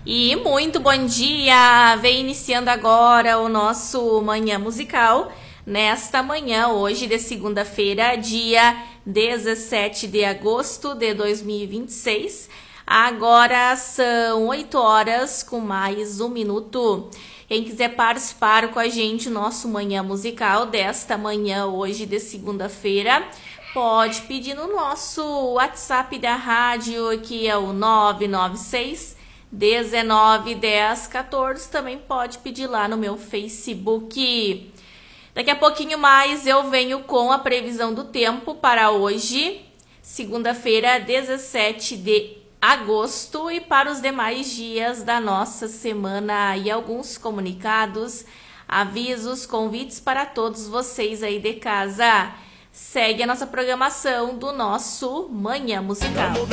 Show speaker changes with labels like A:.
A: E muito bom dia! Vem iniciando agora o nosso Manhã Musical. Nesta manhã, hoje de segunda-feira, dia 17 de agosto de 2026. Agora são 8 horas com mais um minuto. Quem quiser participar com a gente, o nosso Manhã Musical desta manhã, hoje de segunda-feira, pode pedir no nosso WhatsApp da rádio, que é o 996 19 10 14. Também pode pedir lá no meu Facebook. Daqui a pouquinho mais eu venho com a previsão do tempo para hoje, segunda-feira, 17 de agosto, e para os demais dias da nossa semana, e alguns comunicados, avisos, convites para todos vocês aí de casa. Segue a nossa programação do nosso Manhã Musical.